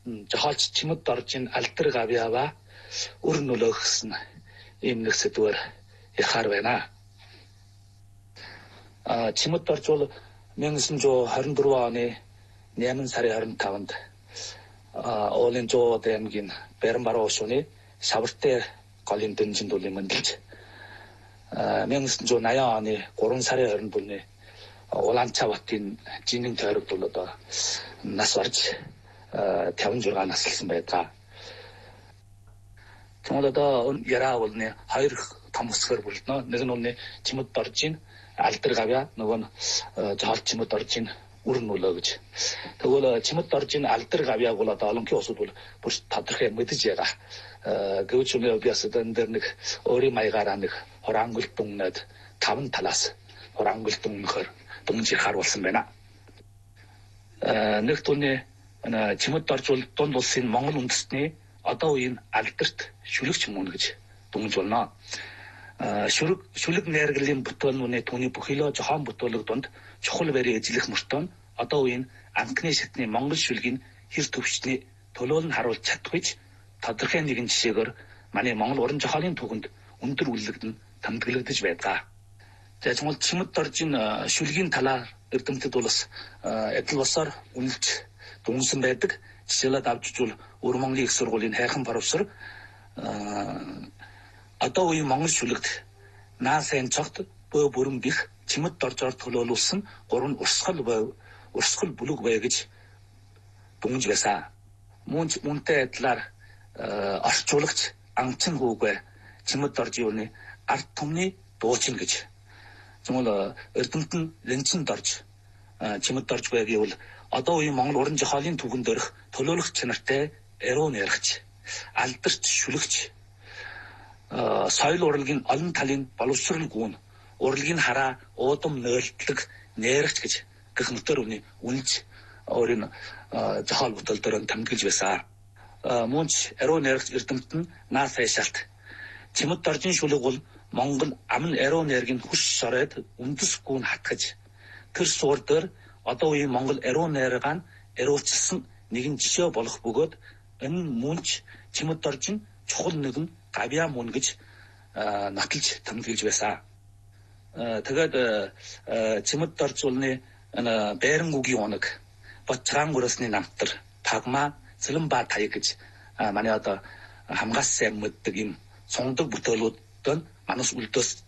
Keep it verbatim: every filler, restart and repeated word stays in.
жохолч чимэд орж ин алдар гавьяава үр нөлөөх гэсэн ийм нэг сэдвээр ярихаар байна. А чимэд орж бол 천구백이십사 оны найман сарын харин таванд а Олын жоо дэмгийн Бэрэмбараа ушууны шавартай голын дэнжин дулын мэндэлж 천구백팔십 оны гурван сарын харин бүлний Улаанчаа батын жинэн тойрогт бол одоо нас барж пятьдесят шесть наслсан байдаг. Тэгвэл одоо яраа болны хоёр том хэсгээр бүлднэ. Нэг нь бол чимэд орж ин алдар гавья, нөгөө нь жохолч чимэд орж ин үр нөлөө гэж. Тэгвэл чимэд орж ин алдар гавьяг бол одоо олонхын усуд бол бүр тодорхой мэдэж байгаа. Гэвч өнөө би бас энэ дээр нэг өөрийн маягаараа нэг хурангуул дүннэд таван талаас хурангуул дүннөхөр дүнжир харуулсан байна. Нэг түүний чимэд орж бол дунд улсын Монгол үндэстний одоо үеийн алдарт шүлэгч мөн гэж дүнж болно. Шүлэг шүлэг нэргэлийн бүтээлнүүний түүний бүхэлөө жохон бүтээлэг донд чухал барь эзлэх мөртөө одоо үеийн анхны шатны Монгол шүлгийн хэр төвчний төлөөл нь харуулж чадахгүйч тодорхой нэгэн жишээгээр манай Монгол уран зохиолын түүхэнд өндөр үнэлэгдэн тэмдэглэгдэж байдаг. За тэгвэл чимэд орж ин шүлгийн талаар эрдэмтэд бол бас адил босоор үнэлж дүнсэн байдаг. Жишээлбэл авчиж бол Өр Монголын их сургуулийн хайрхан профессор одоо үеийн Монгол шүлэгт наасан цогт бөө бүрэн бих чимэд оржоор төлөөлүүлсэн гурван урсгал бай урсгал бүлэг бай гэж дүнж байсан. Мөн үнтэй адилаар орчуулагч амчин хүүгээ чимэд орж юуны ард түмний дуучин гэж. Тэгвэл эрдэмт нь лэнчэнд орж чимэд орж байвал одоо үеийн Монгол уран зохиолын түүхэн дөрөх төлөөлөх чанартай эрүү нэргч, алдарч шүлэгч, соёл урлагийн олон талын боловсрол гүн, урлагийн хараа уудам нойлтлог нэргч гэж гэх мэтээр үний үнэлж өөрийн зохиол бүтээл дээр тэмдэглэж байсан. Мөнч эрүү нэргч эрдэмт нь наас хайшаалт. Чимэд оржин шүлэг бол Монгол амн эрүү нэргийн хүш шороод үндэс гүн хатгаж тэр суур дээр одоо үеийн Монгол эрүү нэргаан эрүүчилсан нэгэн жишээ болох бөгөөд энэ мөнч чимэд оржин чухал нэгэн гавья мөн гэж нотолж тэмдэглэж байсан. Тэгээд чимэд орж улны Бээрэнгүгийн унаг Батчаан гүрэсний намтар Пагма Цэлэнба таяг гэж манай одоо хамгаас сайн мэддэг юм цондог бүтээлүүд маань манус үлдээс